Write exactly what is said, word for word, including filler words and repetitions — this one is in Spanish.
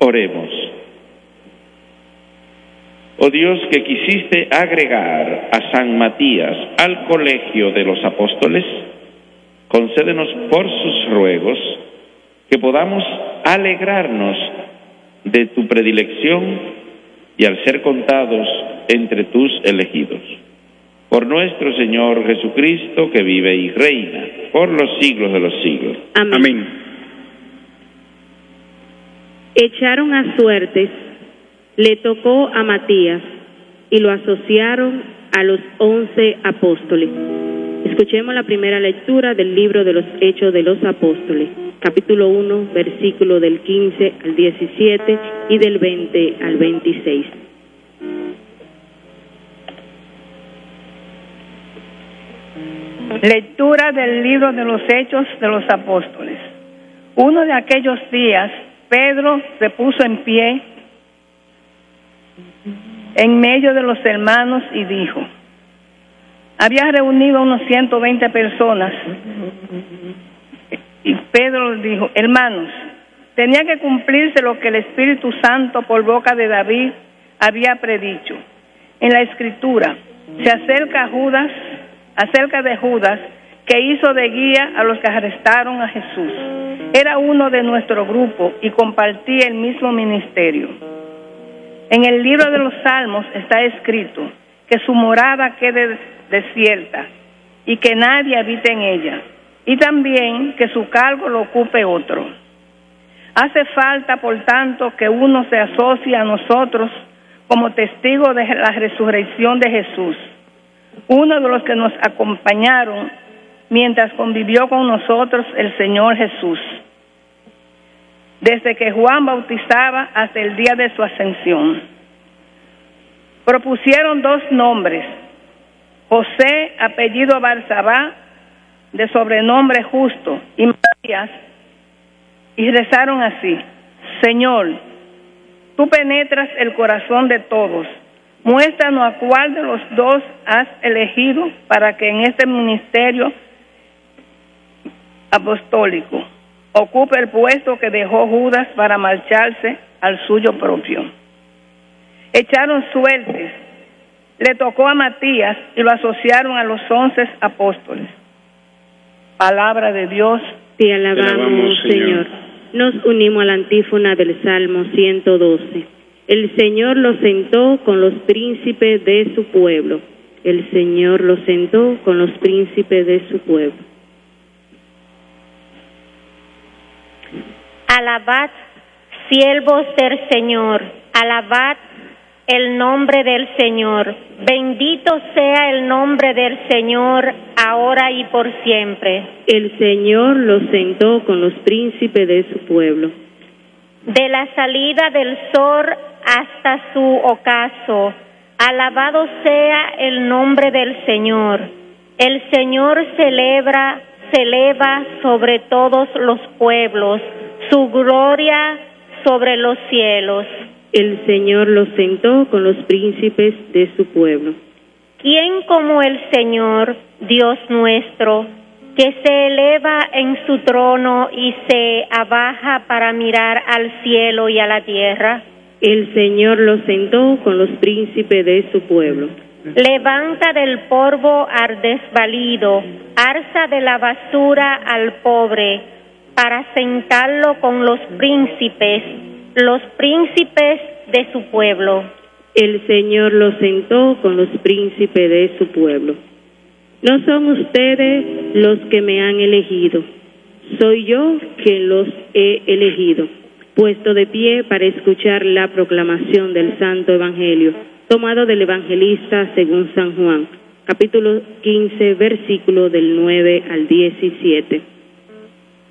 Oremos. Oh Dios, que quisiste agregar a San Matías al colegio de los apóstoles, concédenos por sus ruegos que podamos alegrarnos de tu predilección y al ser contados entre tus elegidos. Por nuestro Señor Jesucristo, que vive y reina por los siglos de los siglos. Amén. Amén. Echaron a suertes, le tocó a Matías y lo asociaron a los once apóstoles. Escuchemos la primera lectura del libro de los Hechos de los Apóstoles, capítulo uno, versículo del quince al diecisiete y del veinte al veintiséis. Lectura del libro de los Hechos de los Apóstoles. Uno de aquellos días, Pedro se puso en pie en medio de los hermanos y dijo: había reunido unos ciento veinte personas, y Pedro les dijo: hermanos, tenía que cumplirse lo que el Espíritu Santo por boca de David había predicho. En la Escritura se acerca a Judas, acerca de Judas, que hizo de guía a los que arrestaron a Jesús. Era uno de nuestro grupo y compartía el mismo ministerio. En el libro de los Salmos está escrito que su morada quede desierta y que nadie habite en ella, y también que su cargo lo ocupe otro. Hace falta, por tanto, que uno se asocie a nosotros como testigo de la resurrección de Jesús. Uno de los que nos acompañaron mientras convivió con nosotros el Señor Jesús, desde que Juan bautizaba hasta el día de su ascensión. Propusieron dos nombres: José, apellido Barsabá, de sobrenombre Justo, y Matías, y rezaron así: Señor, tú penetras el corazón de todos, muéstranos a cuál de los dos has elegido para que en este ministerio apostólico ocupe el puesto que dejó Judas para marcharse al suyo propio. Echaron suertes, le tocó a Matías y lo asociaron a los once apóstoles. Palabra de Dios. Te alabamos, Te alabamos Señor. Señor. Nos unimos a la antífona del Salmo ciento doce. El Señor lo sentó con los príncipes de su pueblo. El Señor lo sentó con los príncipes de su pueblo. Alabad, siervos del Señor, alabad el nombre del Señor. Bendito sea el nombre del Señor, ahora y por siempre. El Señor lo sentó con los príncipes de su pueblo. De la salida del sol hasta su ocaso, alabado sea el nombre del Señor. El Señor celebra, se eleva sobre todos los pueblos, su gloria sobre los cielos. El Señor los sentó con los príncipes de su pueblo. ¿Quién como el Señor, Dios nuestro, que se eleva en su trono y se abaja para mirar al cielo y a la tierra? El Señor los sentó con los príncipes de su pueblo. Levanta del polvo al desvalido, alza de la basura al pobre, para sentarlo con los príncipes, los príncipes de su pueblo. El Señor los sentó con los príncipes de su pueblo. No son ustedes los que me han elegido, soy yo quien los he elegido, puesto de pie para escuchar la proclamación del Santo Evangelio, tomado del Evangelista según San Juan, capítulo quince, versículo del nueve al diecisiete.